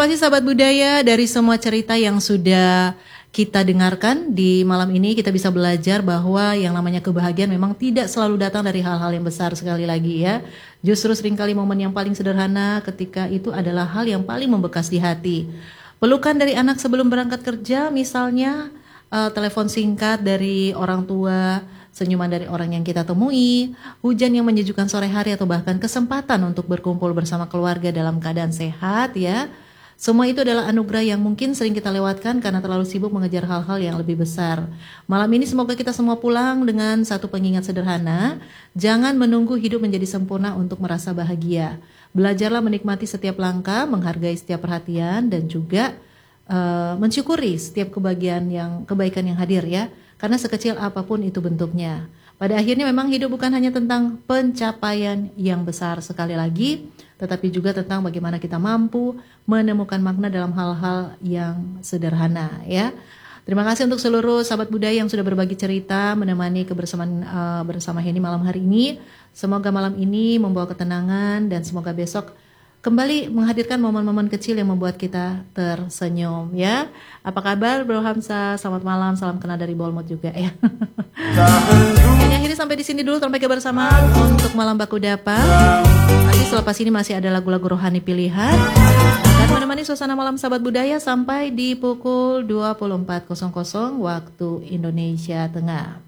kasih sahabat budaya, dari semua cerita yang sudah kita dengarkan di malam ini, kita bisa belajar bahwa yang namanya kebahagiaan memang tidak selalu datang dari hal-hal yang besar. Sekali lagi ya, justru seringkali momen yang paling sederhana ketika itu adalah hal yang paling membekas di hati. Pelukan dari anak sebelum berangkat kerja misalnya, telepon singkat dari orang tua, senyuman dari orang yang kita temui, hujan yang menyejukkan sore hari, atau bahkan kesempatan untuk berkumpul bersama keluarga dalam keadaan sehat ya. Semua itu adalah anugerah yang mungkin sering kita lewatkan karena terlalu sibuk mengejar hal-hal yang lebih besar. Malam ini semoga kita semua pulang dengan satu pengingat sederhana. Jangan menunggu hidup menjadi sempurna untuk merasa bahagia. Belajarlah menikmati setiap langkah, menghargai setiap perhatian, dan juga mensyukuri setiap kebaikan yang hadir ya. Karena sekecil apapun itu bentuknya. Pada akhirnya memang hidup bukan hanya tentang pencapaian yang besar sekali lagi, tetapi juga tentang bagaimana kita mampu menemukan makna dalam hal-hal yang sederhana ya. Terima kasih untuk seluruh sahabat budaya yang sudah berbagi cerita, menemani kebersamaan bersama Henny malam hari ini. Semoga malam ini membawa ketenangan dan semoga besok kembali menghadirkan momen-momen kecil yang membuat kita tersenyum ya. Apa kabar Bro Hamzah? Selamat malam, salam kenal dari Bolmot juga ya. Ini akhirnya sampai di sini dulu, sampai kebersamaan untuk malam baku dapat. Nanti selepas ini masih ada lagu-lagu rohani pilihan dan menemani suasana malam sahabat budaya sampai di pukul 24.00 waktu Indonesia Tengah.